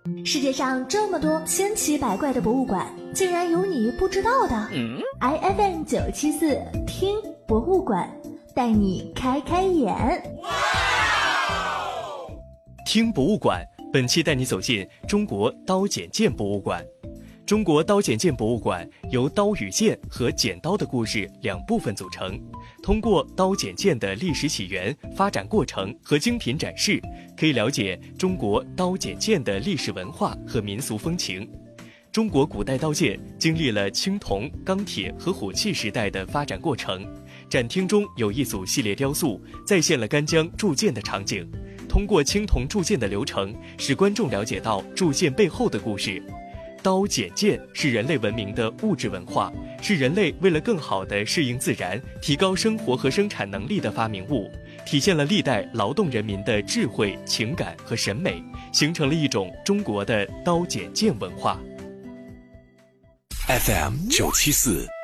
世界上这么多千奇百怪的博物馆，竟然有你不知道的。IFM 974听博物馆，带你开开眼。 听博物馆，本期带你走进中国刀剪剑博物馆。中国刀剪剑博物馆由刀与剑和剪刀的故事两部分组成，通过刀剪剑的历史起源、发展过程和精品展示，可以了解中国刀剪剑的历史文化和民俗风情。中国古代刀剑经历了青铜、钢铁和火器时代的发展过程。展厅中有一组系列雕塑，再现了干将铸剑的场景，通过青铜铸剑的流程，使观众了解到铸剑背后的故事。刀剪剑是人类文明的物质文化，是人类为了更好地适应自然、提高生活和生产能力的发明物，体现了历代劳动人民的智慧、情感和审美，形成了一种中国的刀剪剑文化。 FM 974